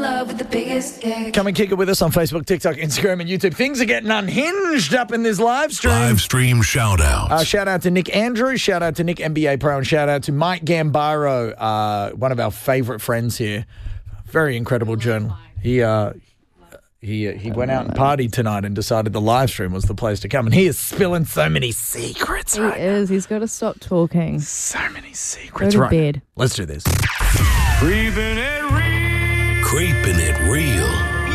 love with the biggest kick. Come and kick it with us on Facebook, TikTok, Instagram, and YouTube. Things are getting unhinged up in this live stream. Live stream shout-outs. Shout out to Nick Andrews. Shout out to Nick NBA Pro. And shout out to Mike Gambaro, one of our favourite friends here. Very incredible journal. He went out and partied tonight and decided the live stream was the place to come. And he is spilling so many secrets He right is. He's got to stop talking. So many secrets. Go to right. bed. Let's do this. Creeping it real. Creeping it real.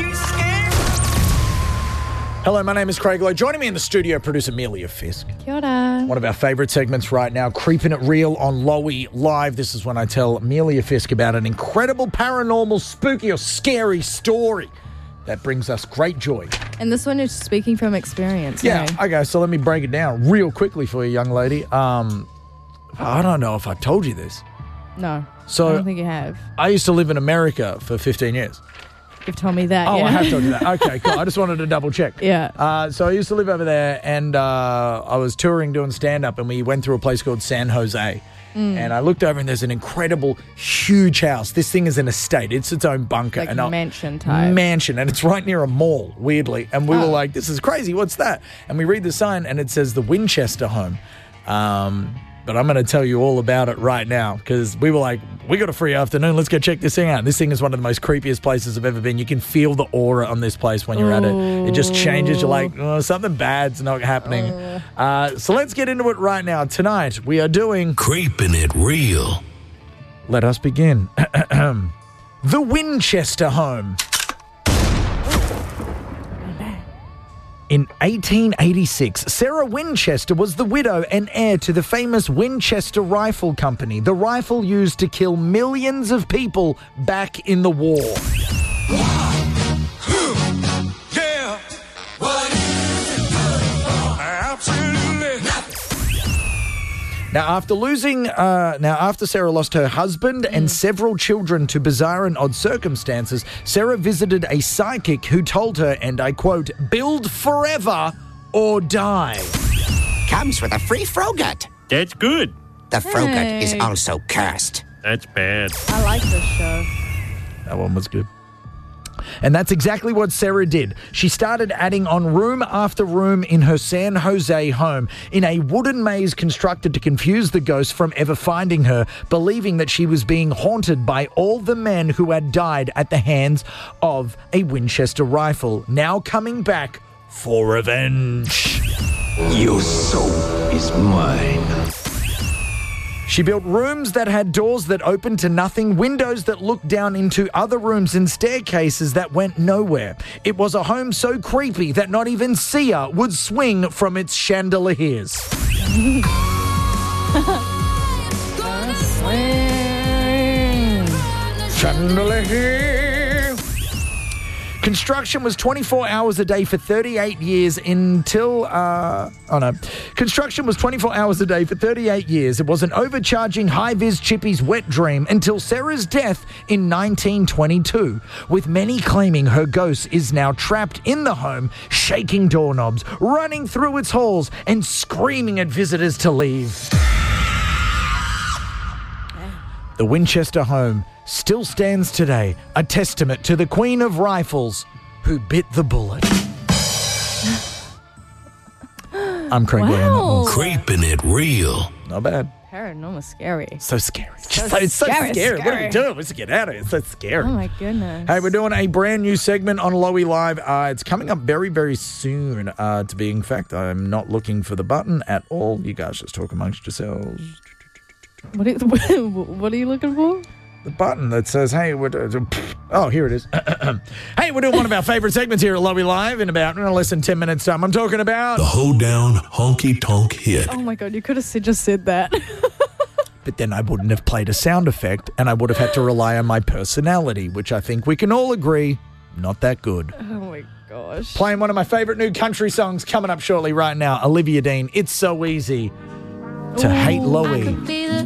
Hello, my name is Craig Lowe. Joining me in the studio, producer Amelia Fisk. Kia ora. One of our favourite segments right now, Creeping It Real on Lowy Live. This is when I tell Amelia Fisk about an incredible paranormal, spooky or scary story that brings us great joy. And this one is speaking from experience. Yeah, eh? okay, so let me break it down real quickly for you, young lady. I don't know if I told you this. No. So- I don't think you have. I used to live in America for 15 years. You've told me that. Oh, yeah. I have told you that. Okay, cool. I just wanted to double check. Yeah. So I used to live over there, and I was touring doing stand-up, and we went through a place called San Jose. And I looked over, and there's an incredible, huge house. This thing is an estate. It's its own bunker. Like and mansion type. Mansion, and it's right near a mall, weirdly. And we were like, this is crazy. What's that? And we read the sign, and it says the Winchester home. But I'm going to tell you all about it right now because we were like, we got a free afternoon. Let's go check this thing out. This thing is one of the most creepiest places I've ever been. You can feel the aura on this place when you're at it. It just changes. You're like, oh, something bad's not happening. So let's get into it right now. Tonight, we are doing Creeping it real. Let us begin. The Winchester home. In 1886, Sarah Winchester was the widow and heir to the famous Winchester Rifle Company, the rifle used to kill millions of people back in the war. Yeah. What is it? Absolutely nothing. Now, after Sarah lost her husband and several children to bizarre and odd circumstances, Sarah visited a psychic who told her, and I quote, "Build forever or die." Comes with a free Frogut. That's good. The Frogut is Hey. also cursed. That's bad. I like this show. That one was good. And that's exactly what Sarah did. She started adding on room after room in her San Jose home in a wooden maze constructed to confuse the ghosts from ever finding her, believing that she was being haunted by all the men who had died at the hands of a Winchester rifle, now coming back for revenge. Your soul is mine. She built rooms that had doors that opened to nothing, windows that looked down into other rooms, and staircases that went nowhere. It was a home so creepy that not even Sia would swing from its chandeliers. Chandelier. Construction was 24 hours a day for 38 years until... Construction was 24 hours a day for 38 years. It was an overcharging high-vis chippy's wet dream until Sarah's death in 1922, with many claiming her ghost is now trapped in the home, shaking doorknobs, running through its halls, and screaming at visitors to leave. The Winchester home still stands today, a testament to the Queen of Rifles who bit the bullet. I'm Craig Lowe. Wow. Creeping it real. Not bad. Paranormal scary. So scary. So It's so scary, scary. What are we scary. doing? Let's get out of here. It's so scary. Oh my goodness. Hey, we're doing a brand new segment on Lowy Live. It's coming up very, very soon. To be in fact, I'm not looking for the button at all. You guys just talk amongst yourselves. What are you looking for? The button that says, hey, oh, here it is. Hey, we're doing one of our favorite segments here at Lowy Live in about less than 10 minutes time. I'm talking about... The hoedown honky tonk hit. Oh my god, you could have just said that. But then I wouldn't have played a sound effect, and I would have had to rely on my personality, which I think we can all agree, not that good. Oh my gosh. Playing one of my favorite new country songs coming up shortly right now. Olivia Dean, It's So Easy to Hate Lowy.